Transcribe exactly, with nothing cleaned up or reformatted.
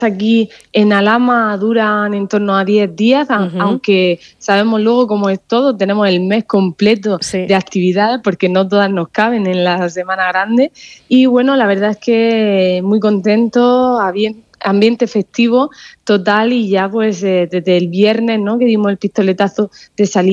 aquí en Alhama duran en torno a diez días, uh-huh. aunque sabemos luego cómo es todo, tenemos el mes completo sí. de actividades porque no todas nos caben en la Semana Grande y bueno, la verdad es que muy contento, ambiente festivo total y ya pues eh, desde el viernes, ¿no?, que dimos el pistoletazo de salida